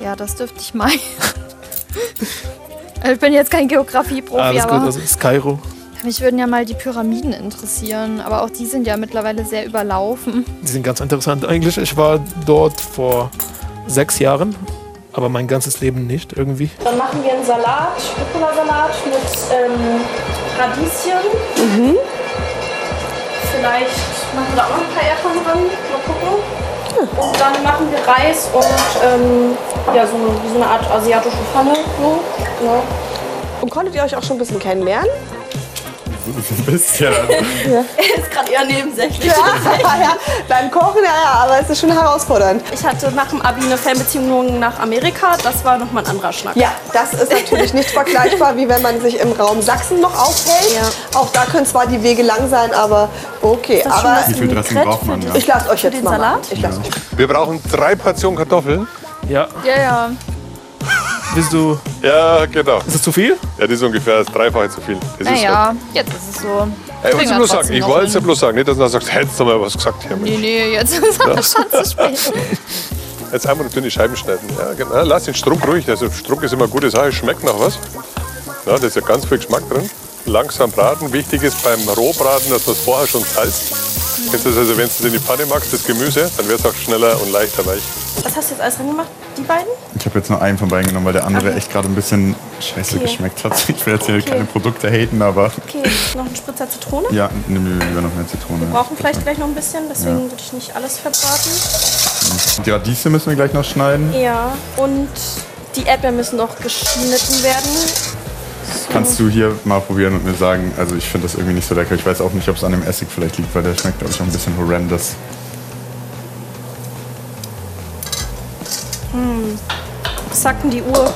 Ja, das dürfte ich meinen. Also ich bin jetzt kein Geografie-Profi, Alles aber gut, das ist Kairo. mich würden ja mal die Pyramiden interessieren. Aber auch die sind ja mittlerweile sehr überlaufen. Die sind ganz interessant eigentlich. Ich war dort vor 6 Jahren, aber mein ganzes Leben nicht irgendwie. Dann machen wir einen Salat, Rucola-Salat mit Radieschen. Vielleicht machen wir da auch noch ein paar Erdbeeren dran. Mal gucken. Und dann machen wir Reis und ja, so eine Art asiatische Pfanne. So. Ja. Und konntet ihr euch auch schon ein bisschen kennenlernen? Ein bisschen. Er ist gerade eher nebensächlich. Ja, beim Kochen, ja, aber es ist schon herausfordernd. Ich hatte nach dem Abi eine Fernbeziehung nach Amerika. Das war nochmal ein anderer Schnack. Ja, das ist natürlich nicht vergleichbar, wie wenn man sich im Raum Sachsen noch aufhält. Ja. Auch da können zwar die Wege lang sein, aber okay. das schon Aber das Wie viel Dressing braucht man? Ja. ich lasse euch jetzt den mal Salat? machen. Ich lasse euch. Wir brauchen 3 Portionen Kartoffeln. Ja, Ja. willst du... Ja, genau. Ist das zu viel? Ja, das ist ungefähr das Dreifache zu viel. Das ist Naja, jetzt ist es so. Ey, Kriegen wir bloß sagen. trotzdem Ich noch wollte es ja hin. bloß sagen. Nicht, dass du sagst, hättest du mal was gesagt hier. Mensch. Nee, jetzt ist es schon zu spät. Jetzt einmal eine dünne Scheiben schneiden. Ja, genau. Lass den Strunk ruhig. Also Strunk ist immer eine gute Sache. Schmeckt nach was. Ja, da ist ja ganz viel Geschmack drin. Langsam braten. Wichtig ist beim Rohbraten, dass man es vorher schon salzt. Kennst du das also, wenn du es in die Pfanne magst, das Gemüse, dann wird es auch schneller und leichter weich. Was hast du jetzt alles reingemacht? Die beiden? Ich habe jetzt nur einen von beiden genommen, weil der andere echt gerade ein bisschen scheiße geschmeckt hat. Ich will jetzt hier keine Produkte haten, aber Okay, noch ein Spritzer Zitrone. ja, nimm mir lieber noch mehr Zitrone. Wir brauchen vielleicht gleich noch ein bisschen, deswegen würde ich nicht alles verbraten. Die Radieschen müssen wir gleich noch schneiden. Ja, und die Erdbeeren müssen noch geschnitten werden. Kannst du hier mal probieren und mir sagen, also ich finde das irgendwie nicht so lecker. Ich weiß auch nicht, ob es an dem Essig vielleicht liegt, weil der schmeckt, glaube ich, auch ein bisschen horrendous. Was sagt denn die Uhr?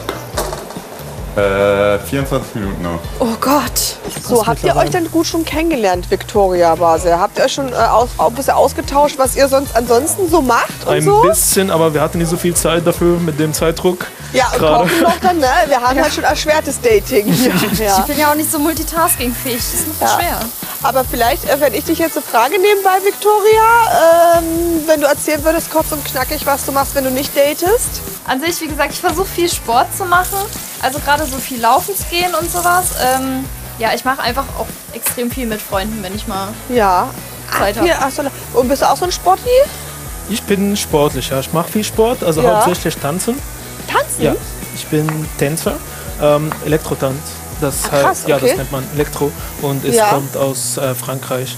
24 Minuten noch. Oh Gott. So, habt ihr euch dann gut schon kennengelernt, Victoria Base? Habt ihr euch schon ein bisschen ausgetauscht, was ihr sonst ansonsten so macht und Ein so? bisschen, aber wir hatten nicht so viel Zeit dafür mit dem Zeitdruck. Ja, und gerade. kochen noch dann, ne? Wir haben halt schon erschwertes Dating. Ja. Ich bin ja auch nicht so multitaskingfähig. Das ist ein bisschen schwer. Aber vielleicht, wenn ich dich jetzt eine Frage nebenbei, Victoria, wenn du erzählen würdest, kurz und knackig, was du machst, wenn du nicht datest. An sich, wie gesagt, ich versuche viel Sport zu machen. Also gerade so viel laufen zu gehen und sowas. Ja, ich mache einfach auch extrem viel mit Freunden, wenn ich mal Ja. Zeit habe. Hier, ach so, und bist du auch so ein Sportli? Ich bin sportlich, ja. Ich mache viel Sport, also Ja. hauptsächlich tanzen. Tanzen? Ja, ich bin Tänzer, Elektrotanz. Das krass, heißt, ja, okay. das nennt man Elektro und es Ja. kommt aus Frankreich.